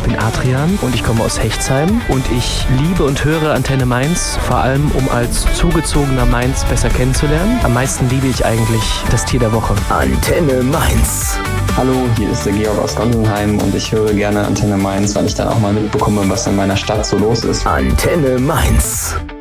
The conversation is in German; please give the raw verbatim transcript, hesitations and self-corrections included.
bin Adrian und ich komme aus Hechtsheim und ich liebe und höre Antenne Mainz, vor allem um als zugezogener Mainz besser kennenzulernen. Am meisten liebe ich eigentlich das Tier der Woche. Antenne Mainz. Hallo, hier ist der Georg aus Gonsenheim und ich höre gerne Antenne Mainz, weil ich dann auch mal mitbekomme, was in meiner Stadt so los ist. Antenne Mainz.